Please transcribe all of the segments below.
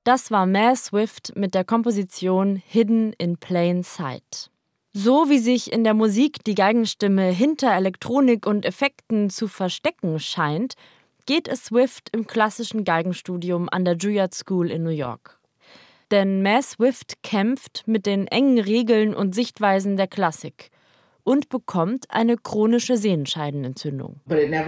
Das war Mae Swift mit der Komposition Hidden in Plain Sight. So wie sich in der Musik die Geigenstimme hinter Elektronik und Effekten zu verstecken scheint, geht es Swift im klassischen Geigenstudium an der Juilliard School in New York. Denn Mae Swift kämpft mit den engen Regeln und Sichtweisen der Klassik und bekommt eine chronische Sehenscheidenentzündung.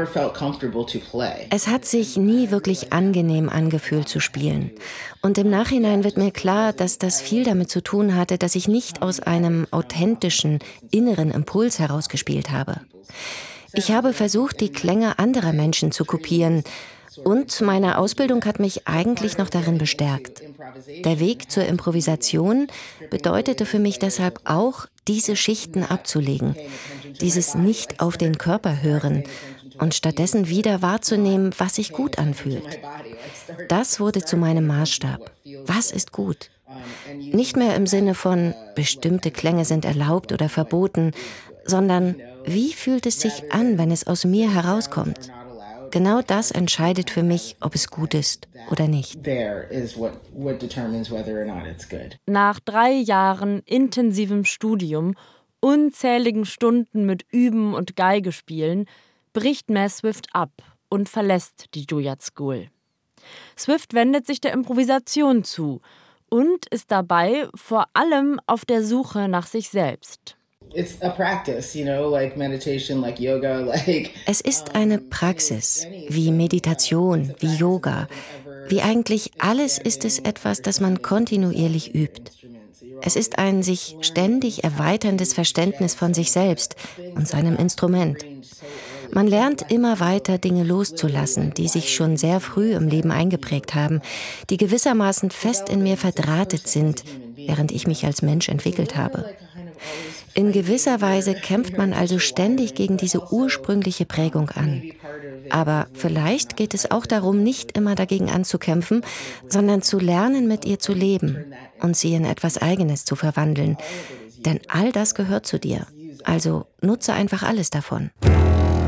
Es hat sich nie wirklich angenehm angefühlt zu spielen. Und im Nachhinein wird mir klar, dass das viel damit zu tun hatte, dass ich nicht aus einem authentischen, inneren Impuls heraus gespielt habe. Ich habe versucht, die Klänge anderer Menschen zu kopieren. Und meine Ausbildung hat mich eigentlich noch darin bestärkt. Der Weg zur Improvisation bedeutete für mich deshalb auch, diese Schichten abzulegen, dieses nicht auf den Körper hören und stattdessen wieder wahrzunehmen, was sich gut anfühlt. Das wurde zu meinem Maßstab. Was ist gut? Nicht mehr im Sinne von, bestimmte Klänge sind erlaubt oder verboten, sondern wie fühlt es sich an, wenn es aus mir herauskommt? Genau das entscheidet für mich, ob es gut ist oder nicht. Nach 3 Jahren intensivem Studium, unzähligen Stunden mit Üben und Geige spielen, bricht Mae Swift ab und verlässt die Juilliard School. Swift wendet sich der Improvisation zu und ist dabei vor allem auf der Suche nach sich selbst. Es ist eine Praxis, wie Meditation, wie Yoga. Wie eigentlich alles ist es etwas, das man kontinuierlich übt. Es ist ein sich ständig erweiterndes Verständnis von sich selbst und seinem Instrument. Man lernt immer weiter, Dinge loszulassen, die sich schon sehr früh im Leben eingeprägt haben, die gewissermaßen fest in mir verdrahtet sind, während ich mich als Mensch entwickelt habe. In gewisser Weise kämpft man also ständig gegen diese ursprüngliche Prägung an. Aber vielleicht geht es auch darum, nicht immer dagegen anzukämpfen, sondern zu lernen, mit ihr zu leben und sie in etwas Eigenes zu verwandeln. Denn all das gehört zu dir. Also nutze einfach alles davon.